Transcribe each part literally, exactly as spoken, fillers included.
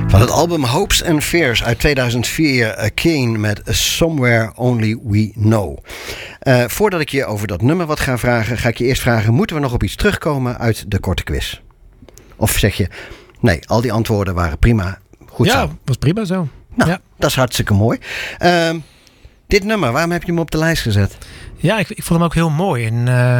Van het album Hopes and Fears uit tweeduizend vier, uh, Kane met Somewhere Only We Know. Uh, voordat ik je over dat nummer wat ga vragen, ga ik je eerst vragen, moeten we nog op iets terugkomen uit de korte quiz? Of zeg je, nee, al die antwoorden waren prima, goed ja, zo. Ja, was prima zo. Nou, ja. dat is hartstikke mooi. Uh, dit nummer, waarom heb je hem op de lijst gezet? Ja, ik, ik vond hem ook heel mooi. En uh,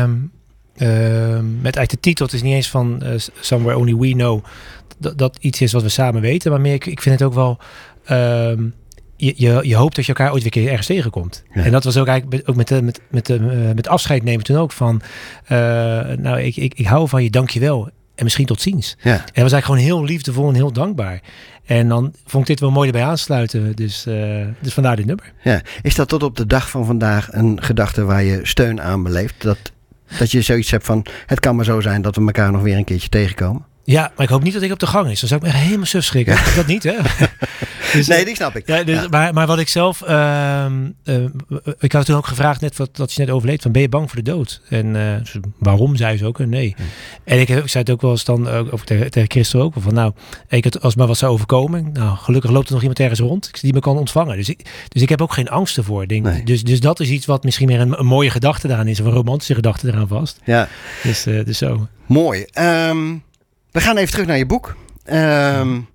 uh, met eigenlijk de titel, het is niet eens van uh, Somewhere Only We Know, dat, dat iets is wat we samen weten. Maar meer, ik, ik vind het ook wel, uh, je, je, je hoopt dat je elkaar ooit weer een keer ergens tegenkomt. Ja. En dat was ook eigenlijk ook met, de, met, met, de, uh, met afscheid nemen toen ook van, uh, nou, ik, ik, ik hou van je, dank je wel. En misschien tot ziens. Ja. En dat was eigenlijk gewoon heel liefdevol en heel dankbaar. En dan vond ik dit wel mooi erbij aansluiten. Dus, uh, dus vandaar dit nummer. Ja. Is dat tot op de dag van vandaag een gedachte waar je steun aan beleeft? Dat, dat je zoiets hebt van, het kan maar zo zijn dat we elkaar nog weer een keertje tegenkomen? Ja, maar ik hoop niet dat ik op de gang is. Dan zou ik me echt helemaal suf schrikken. Ja. Dat niet, hè? Dus, nee, die snap ik. Ja, dus, ja. Maar, maar wat ik zelf... Uh, uh, ik had toen ook gevraagd, net wat, dat je net overleed, van ben je bang voor de dood? En uh, waarom, zei ze ook? Nee. Hmm. En ik, ik zei het ook wel eens dan, uh, of tegen, tegen Christel ook, van nou, ik het, als maar wat zou overkomen, nou, gelukkig loopt er nog iemand ergens rond die me kan ontvangen. Dus ik, dus ik heb ook geen angst ervoor. Denk. Nee. Dus, dus dat is iets wat misschien meer een, een mooie gedachte daaraan is, of een romantische gedachte eraan vast. Ja. Dus, uh, dus zo. Mooi. Um... We gaan even terug naar je boek. Um,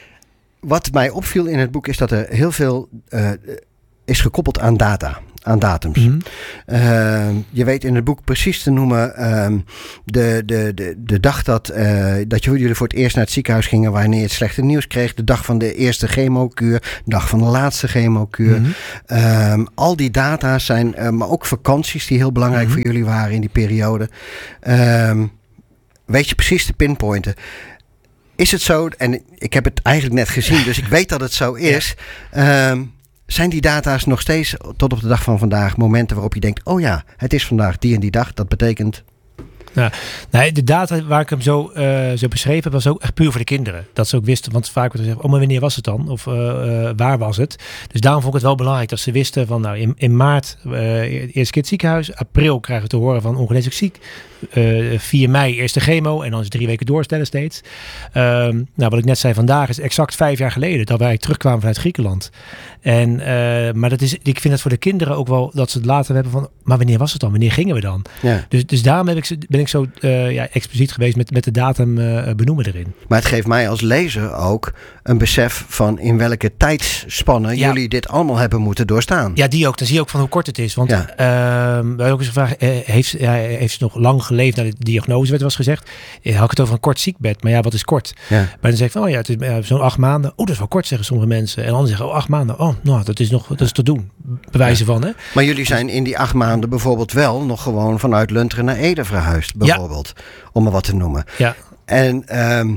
wat mij opviel in het boek is dat er heel veel uh, is gekoppeld aan data, aan datums. Mm-hmm. Uh, je weet in het boek precies te noemen um, de, de, de, de dag dat, uh, dat jullie voor het eerst naar het ziekenhuis gingen, wanneer je het slechte nieuws kreeg, de dag van de eerste chemokuur, de dag van de laatste chemokuur. Mm-hmm. Um, al die data zijn, uh, maar ook vakanties die heel belangrijk mm-hmm. voor jullie waren in die periode. Um, Weet je precies te pinpointen. Is het zo, en ik heb het eigenlijk net gezien, dus ik weet dat het zo is. Ja. Um, zijn die data's nog steeds tot op de dag van vandaag momenten waarop je denkt, oh ja, het is vandaag die en die dag. Dat betekent... Nou, nee, de data waar ik hem zo, uh, zo beschreven heb, was ook echt puur voor de kinderen. Dat ze ook wisten, want vaak wordt er gezegd, oh, maar wanneer was het dan? Of uh, uh, waar was het? Dus daarom vond ik het wel belangrijk dat ze wisten van, nou, in, in maart uh, eerst keer het ziekenhuis, april krijgen we te horen van ongeneeslijk ziek, uh, vier mei eerste chemo en dan is het drie weken doorstellen steeds. Uh, nou, wat ik net zei, vandaag is exact vijf jaar geleden dat wij terugkwamen vanuit Griekenland. En, uh, maar dat is, ik vind het voor de kinderen ook wel dat ze het later hebben van, maar wanneer was het dan? Wanneer gingen we dan? Ja. Dus, dus daarom heb ik, ben ik zo uh, ja, expliciet geweest met, met de datum uh, benoemen erin. Maar het geeft mij als lezer ook een besef van in welke tijdsspannen ja. jullie dit allemaal hebben moeten doorstaan. Ja, die ook. Dan zie je ook van hoe kort het is. Want ja. uh, we hebben ook eens gevraagd, uh, heeft, ja, heeft ze nog lang geleefd naar de diagnose, werd was gezegd. Uh, had ik het over een kort ziekbed, maar ja, wat is kort? Ja. Maar dan zeg ik van, oh ja, het is uh, zo'n acht maanden. Oh, dat is wel kort, zeggen sommige mensen. En anderen zeggen, oh, acht maanden. Oh, nou, dat is nog dat is te doen. Bewijzen ja. van, hè. Maar jullie zijn in die acht maanden bijvoorbeeld wel nog gewoon vanuit Lunteren naar Ede verhuisd, bijvoorbeeld. Ja. Om maar wat te noemen. Ja. En um,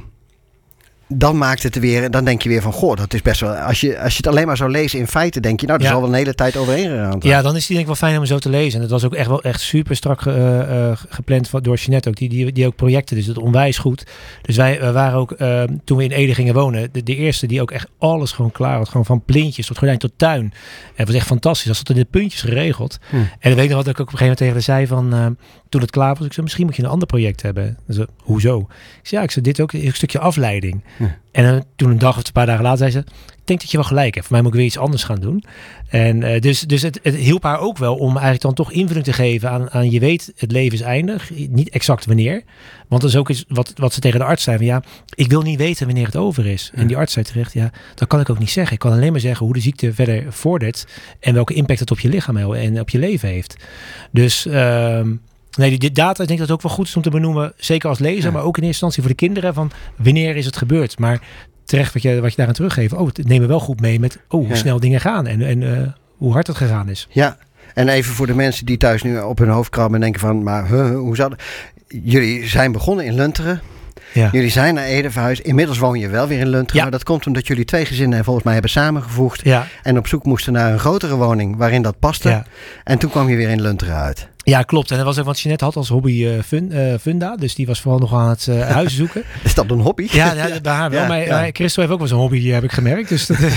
dan maakt het weer, dan denk je weer van, goh, dat is best wel, als je, als je het alleen maar zou lezen in feite, denk je, nou, dat ja. is al wel een hele tijd overheen gegaan. Ja, dan is die denk ik wel fijn om zo te lezen. En het was ook echt wel echt super strak uh, uh, gepland door Jeanette ook, die, die, die ook projecten, dus dat onwijs goed. Dus wij uh, waren ook, uh, toen we in Ede gingen wonen, de, de eerste die ook echt alles gewoon klaar had, gewoon van plintjes tot gordijn tot tuin. En het was echt fantastisch, als dat in de puntjes geregeld. Hm. En dan weet ik nog wat ik ook op een gegeven moment tegen haar zei van, uh, toen het klaar was, ik zei, misschien moet je een ander project hebben. Dus, hoezo? Ik zei, ja, ik zei, dit ook een stukje afleiding. Hm. En uh, toen een dag of een paar dagen later zei ze, ik denk dat je wel gelijk hebt. Voor mij moet ik weer iets anders gaan doen. En uh, dus, dus het, het hielp haar ook wel om eigenlijk dan toch invulling te geven aan, aan je weet, het leven is eindig. Niet exact wanneer. Want dat is ook iets wat, wat ze tegen de arts zei. Van, ja, ik wil niet weten wanneer het over is. Ja. En die arts zei terecht, ja, dat kan ik ook niet zeggen. Ik kan alleen maar zeggen hoe de ziekte verder vordert. En welke impact het op je lichaam en op je leven heeft. Dus... Uh, Nee, die data, ik denk dat het ook wel goed is om te benoemen, zeker als lezer, ja. maar ook in eerste instantie voor de kinderen, van wanneer is het gebeurd. Maar terecht wat je, wat je daaraan teruggeeft, oh, het nemen we wel goed mee met oh, hoe ja. snel dingen gaan en, en uh, hoe hard het gegaan is. Ja, en even voor de mensen die thuis nu op hun hoofd krabben en denken van, maar huh, hoe zou dat? Jullie zijn begonnen in Lunteren. Ja. Jullie zijn naar Ede verhuisd. Inmiddels woon je wel weer in Lunteren. Ja. Maar dat komt omdat jullie twee gezinnen volgens mij hebben samengevoegd. Ja. En op zoek moesten naar een grotere woning waarin dat paste. Ja. En toen kwam je weer in Lunteren uit. Ja, klopt. En dat was ook wat Jeanette had als hobby uh, fun, uh, Funda. Dus die was vooral nog aan het uh, huizen zoeken. Is dat een hobby? Ja, ja bij haar wel. Ja, maar ja. Christel heeft ook wel zo'n hobby, heb ik gemerkt. Dus, dat,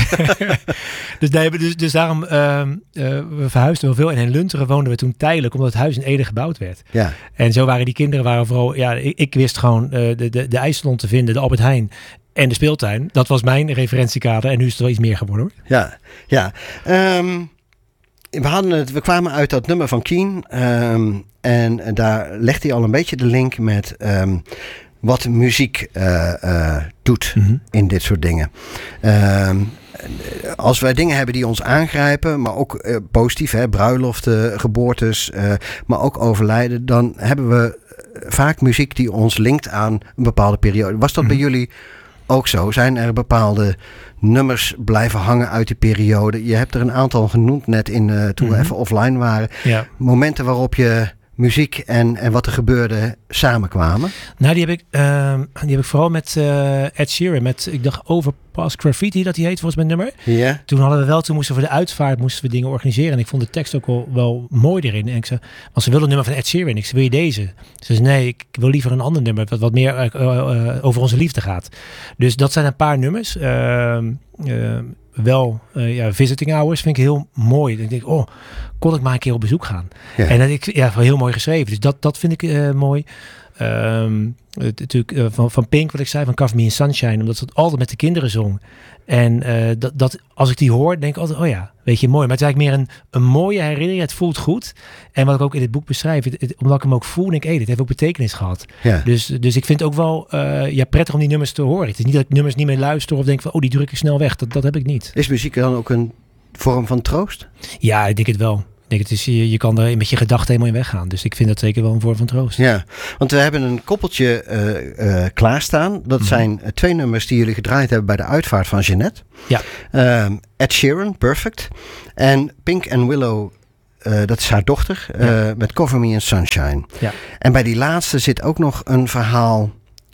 dus, nee, dus, dus daarom, uh, uh, we verhuisden wel veel. En in Lunteren woonden we toen tijdelijk, omdat het huis in Ede gebouwd werd. Ja. En zo waren die kinderen waren vooral, ja, ik, ik wist gewoon uh, de, de, de IJsselon te vinden, de Albert Heijn. en de speeltuin. Dat was mijn referentiekader en nu is het wel iets meer geworden hoor. Ja, ja. Um, we, hadden het, we kwamen uit dat nummer van Keen um, en daar legt hij al een beetje de link met um, wat muziek uh, uh, doet mm-hmm. in dit soort dingen. Um, Als wij dingen hebben die ons aangrijpen, maar ook uh, positief, hè, bruiloften, geboortes, uh, maar ook overlijden, dan hebben we vaak muziek die ons linkt aan een bepaalde periode. Was dat mm-hmm. bij jullie ook zo? Zijn er bepaalde nummers blijven hangen uit die periode? Je hebt er een aantal genoemd net in uh, toen mm-hmm. we even offline waren. Ja. Momenten waarop je muziek en, en wat er gebeurde samenkwamen? Nou, die heb ik, uh, die heb ik vooral met uh, Ed Sheeran, met, ik dacht Overpass Graffiti, dat die heet volgens mijn nummer. Yeah. Toen hadden we wel, toen moesten we de uitvaart, moesten we dingen organiseren. En ik vond de tekst ook wel, wel mooi erin. En ik zei, als ze wilden een nummer van Ed Sheeran, ik zei, wil je deze? Ze zei, nee, ik wil liever een ander nummer, wat, wat meer uh, uh, over onze liefde gaat. Dus dat zijn een paar nummers. Uh, uh, wel, uh, ja, Visiting Hours vind ik heel mooi. Ik denk, oh, kon ik maar een keer op bezoek gaan. Ja. En dat ik, ja, heel mooi geschreven. Dus dat, dat vind ik uh, mooi. Um, natuurlijk uh, van, van Pink, wat ik zei, van Cover Me in Sunshine, omdat ze het altijd met de kinderen zong. En uh, dat, dat, als ik die hoor, denk ik altijd, oh ja, weet je, mooi. Maar het is eigenlijk meer een, een mooie herinnering. Het voelt goed. En wat ik ook in het boek beschrijf, het, het, omdat ik hem ook voel, denk ik, hey, dit heeft ook betekenis gehad. Ja. Dus, dus ik vind het ook wel uh, ja, prettig om die nummers te horen. Het is niet dat ik nummers niet meer luister of denk van, oh, die druk ik snel weg. Dat, dat heb ik niet. Is muziek dan ook een vorm van troost? Ja, ik denk het wel. Ik denk, het is, je, je kan er met je gedachten helemaal in weggaan. Dus ik vind dat zeker wel een vorm van troost. Ja, want we hebben een koppeltje uh, uh, klaarstaan. Dat mm-hmm. zijn uh, twee nummers die jullie gedraaid hebben bij de uitvaart van Jeanette. Ja. Uh, Ed Sheeran, Perfect. En Pink and Willow, uh, dat is haar dochter, uh, ja. met Cover Me in Sunshine. Ja. En bij die laatste zit ook nog een verhaal.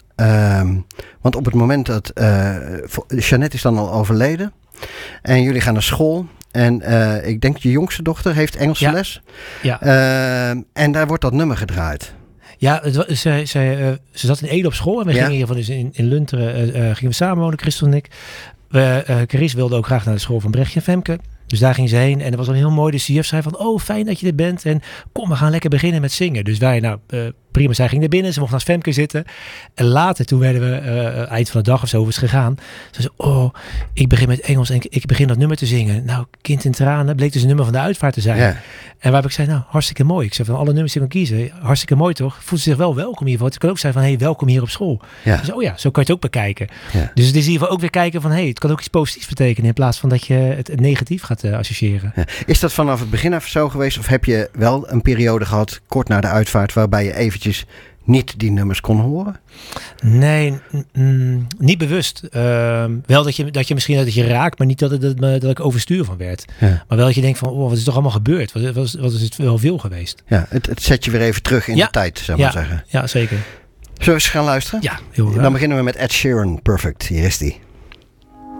Um, want op het moment dat uh, Jeanette is dan al overleden. En jullie gaan naar school. En uh, ik denk je jongste dochter heeft Engelse ja. les. Ja. Uh, en daar wordt dat nummer gedraaid. Ja, het, ze, ze, uh, ze zat in Ede op school. En we ja. gingen hiervan dus in, in Lunteren uh, uh, gingen we samenwonen, Christel en ik. We, uh, Carice wilde ook graag naar de school van Brechtje en Femke. Dus daar ging ze heen en dat was dan heel mooi. Dus de juf zei van, oh fijn dat je er bent. En kom, we gaan lekker beginnen met zingen. Dus wij, nou uh, prima, zij ging naar binnen. Ze mocht naast Femke zitten. En later, toen werden we, uh, eind van de dag of zo, was gegaan. Ze zei, oh, ik begin met Engels en ik, ik begin dat nummer te zingen. Nou, Kind in tranen, bleek dus een nummer van de uitvaart te zijn. Ja. En waar heb ik zei, nou, hartstikke mooi. Ik zei van alle nummers die ik kan kiezen, hartstikke mooi toch? Voelt ze zich wel welkom hier. Het kan ook zijn van, hey, welkom hier op school. Ja. Dus, oh ja, zo kan je het ook bekijken. Ja. Dus het is in ieder geval ook weer kijken van, hey, het kan ook iets positiefs betekenen in plaats van dat je het, het negatief gaat uh, associëren. Ja. Is dat vanaf het begin af zo geweest? Of heb je wel een periode gehad, kort na de uitvaart, waarbij je eventjes niet die nummers kon horen? Nee, mm, niet bewust. Uh, wel dat je, dat je misschien dat je raakt, maar niet dat, het, dat, dat ik overstuur van werd. Ja. Maar wel dat je denkt van, oh, wat is toch allemaal gebeurd? Wat, wat, wat is het wel veel geweest? Ja, het, het zet je weer even terug in ja. de tijd, zou ik ja. maar zeggen. Ja, zeker. Zullen we eens gaan luisteren? Ja, heel graag. Dan beginnen we met Ed Sheeran, Perfect. Hier is die.